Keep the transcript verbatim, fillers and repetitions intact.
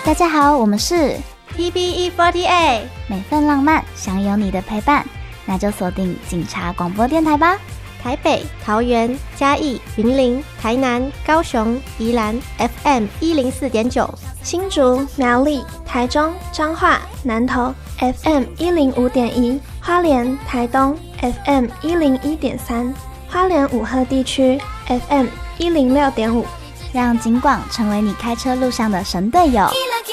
大家好，我们是 T B E 四十八， 每份浪漫想有你的陪伴，那就锁定警察广播电台吧。 台北、桃园、嘉义、云林、台南、高雄、宜兰 F M 一零四点九， 新竹、苗栗、台中、彰化、南投 F M 一零五点一，花莲、台东 F M 一零一点三，花莲五鹤地区 F M 一零六点五， 让警广成为你开车路上的神队友。